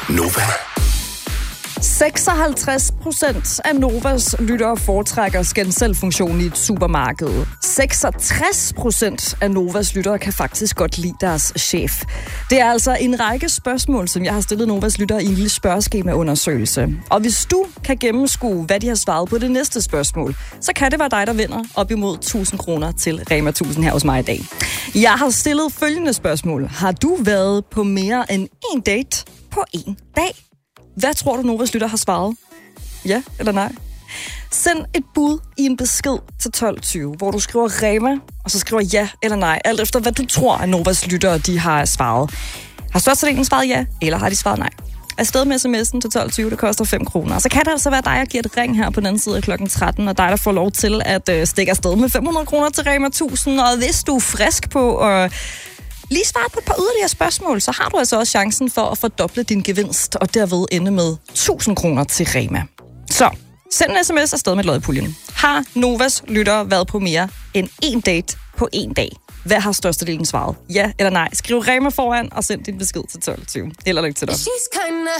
Nova. 56% af Novas lyttere foretrækker scan selv-funktionen i et supermarked. 66% af Novas lyttere kan faktisk godt lide deres chef. Det er altså en række spørgsmål, som jeg har stillet Novas lyttere i en lille spørgeskemaundersøgelse. Og hvis du kan gennemskue, hvad de har svaret på det næste spørgsmål, så kan det være dig, der vinder op imod 1000 kroner til Rema 1000 her hos mig i dag. Jeg har stillet følgende spørgsmål. Har du været på mere end en date på en dag? Hvad tror du, Novas lytter har svaret? Ja eller nej? Send et bud i en besked til 1220, hvor du skriver Rema, og så skriver ja eller nej, alt efter hvad du tror, at Novas lyttere de har svaret. Har størstedelen svaret ja, eller har de svaret nej? Afsted med sms'en til 1220, det koster 5 kroner. Så kan det altså være dig, der giver et ring her på den anden side af klokken 13, og dig, der får lov til at stikke afsted med 500 kroner til Rema 1000. Og hvis du er frisk på at lige svare på et par yderligere spørgsmål, så har du altså også chancen for at fordoble din gevinst, og derved ende med 1000 kroner til Rema. Så send en sms afsted med lod i puljen. Har Novas lyttere været på mere end en date på en dag? Hvad har størstedelen svaret? Ja eller nej? Skriv Rema foran og send din besked til 1220. Eller ikke til dig.